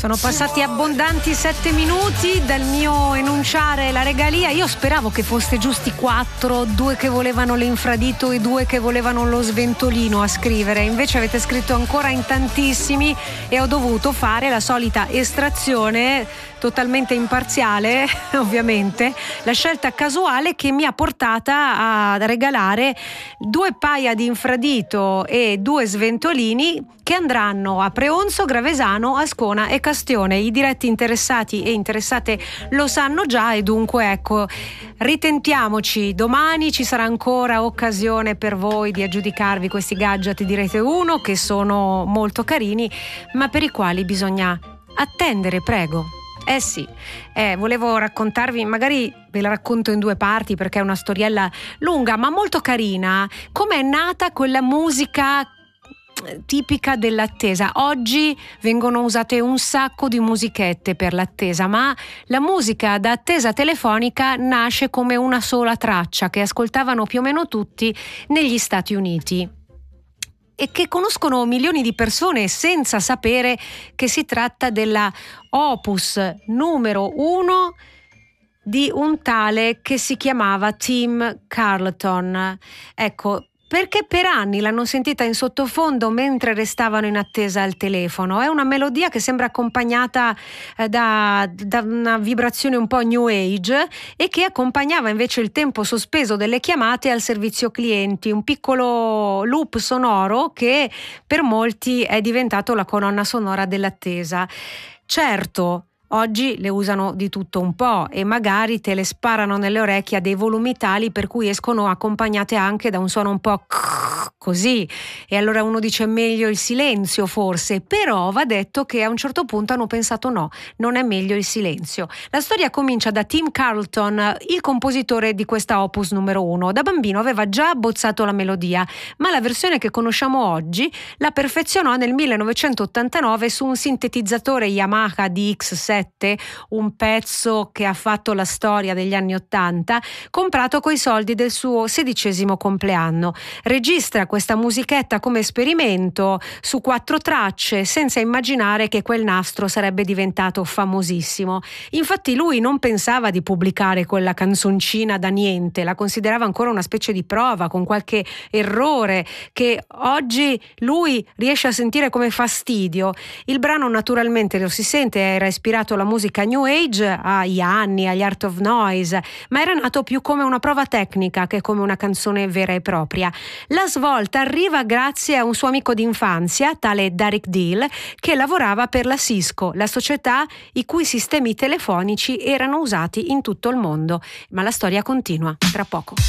Sono passati abbondanti 7 minuti dal mio enunciare la regalia. Io speravo che foste giusti 4, 2 che volevano l'infradito e 2 che volevano lo sventolino a scrivere. Invece avete scritto ancora in tantissimi e ho dovuto fare la solita estrazione totalmente imparziale, ovviamente, la scelta casuale che mi ha portata a regalare 2 paia di infradito e 2 sventolini che andranno a Preonzo, Gravesano, Ascona e Castione. I diretti interessati e interessate lo sanno già e dunque ecco, ritentiamoci, domani ci sarà ancora occasione per voi di aggiudicarvi questi gadget di Rete 1 che sono molto carini ma per i quali bisogna attendere, prego. Sì, volevo raccontarvi, magari ve la racconto in 2 parti perché è una storiella lunga ma molto carina, come è nata quella musica tipica dell'attesa. Oggi vengono usate un sacco di musichette per l'attesa, ma la musica da attesa telefonica nasce come una sola traccia che ascoltavano più o meno tutti negli Stati Uniti e che conoscono milioni di persone senza sapere che si tratta della opus numero 1 di un tale che si chiamava Tim Carlton. Ecco, perché per anni l'hanno sentita in sottofondo mentre restavano in attesa al telefono. È una melodia che sembra accompagnata da una vibrazione un po' new age e che accompagnava invece il tempo sospeso delle chiamate al servizio clienti, un piccolo loop sonoro che per molti è diventato la colonna sonora dell'attesa. Certo, oggi le usano di tutto un po' e magari te le sparano nelle orecchie a dei volumi tali per cui escono accompagnate anche da un suono un po' così, e allora uno dice meglio il silenzio forse, però va detto che a un certo punto hanno pensato no, non è meglio il silenzio. La storia comincia da Tim Carlton, il compositore di questa opus numero 1. Da bambino aveva già abbozzato la melodia, ma la versione che conosciamo oggi la perfezionò nel 1989 su un sintetizzatore Yamaha DX7, un pezzo che ha fatto la storia degli anni 80, comprato coi soldi del suo 16° compleanno. Registra questa musichetta come esperimento su 4 tracce senza immaginare che quel nastro sarebbe diventato famosissimo. Infatti lui non pensava di pubblicare quella canzoncina da niente, la considerava ancora una specie di prova con qualche errore che oggi lui riesce a sentire come fastidio. Il brano naturalmente lo si sente, era ispirato alla musica New Age, agli anni, agli Art of Noise, ma era nato più come una prova tecnica che come una canzone vera e propria. La svolta arriva grazie a un suo amico d'infanzia, tale Derek Deal, che lavorava per la Cisco, la società i cui sistemi telefonici erano usati in tutto il mondo. Ma la storia continua, tra poco.